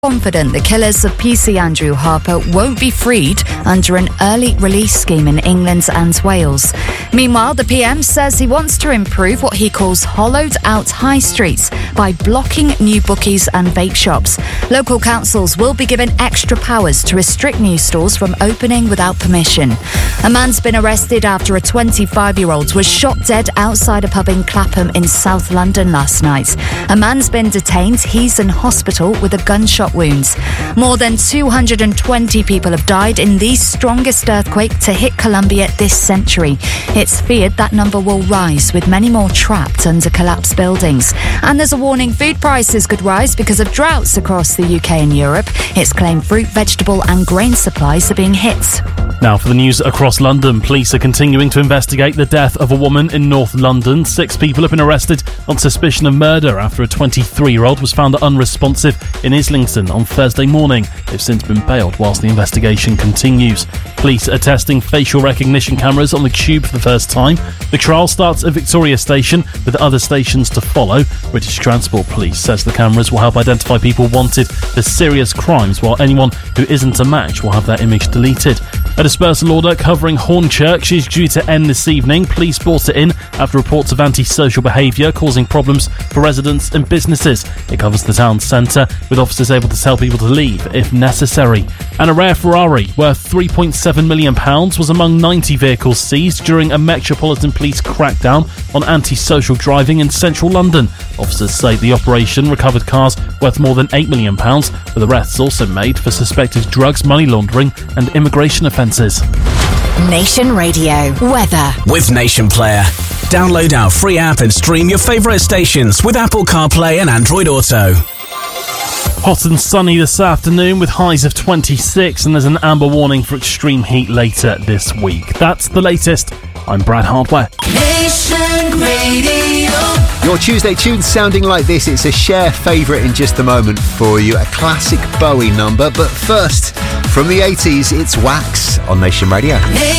confident the killers of PC Andrew Harper won't be freed under an early release scheme in England and Wales. Meanwhile, the PM says he wants to improve what he calls hollowed out high streets by blocking new bookies and vape shops. Local councils will be given extra powers to restrict new stores from opening without permission. A man's been arrested after a 25-year-old was shot dead outside a pub in Clapham in South London last night. A man's been detained. He's in hospital with a gunshot wounds. More than 220 people have died in the strongest earthquake to hit Colombia this century. It's feared that number will rise, with many more trapped under collapsed buildings. And there's a warning food prices could rise because of droughts across the UK and Europe. It's claimed fruit, vegetable and grain supplies are being hit. Now for the news across London. Police are continuing to investigate the death of a woman in North London. 6 people have been arrested on suspicion of murder after a 23-year-old was found unresponsive in Islington on Thursday morning. They've since been bailed whilst the investigation continues. Police are testing facial recognition cameras on the Tube for the first time. The trial starts at Victoria Station, with other stations to follow. British Transport Police says the cameras will help identify people wanted for serious crimes, while anyone who isn't a match will have their image deleted. A dispersal order covering Hornchurch is due to end this evening. Police brought it in after reports of antisocial behaviour causing problems for residents and businesses. It covers the town centre, with officers able to tell people to leave if necessary. And a rare Ferrari worth £3.7 million was among 90 vehicles seized during a Metropolitan Police crackdown on antisocial driving in central London. Officers say the operation recovered cars worth more than £8 million, with arrests also made for suspected drugs, money laundering and immigration offences. Nation Radio weather with Nation Player. Download our free app and stream your favourite stations with Apple CarPlay and Android Auto. Hot and sunny this afternoon with highs of 26, and there's an amber warning for extreme heat later this week. That's the latest. I'm Brad Hardware. Nation Radio. Your Tuesday tunes sounding like this. It's a Cher favourite in just a moment for you. A classic Bowie number. But first, from the 80s, it's Wax on Nation Radio.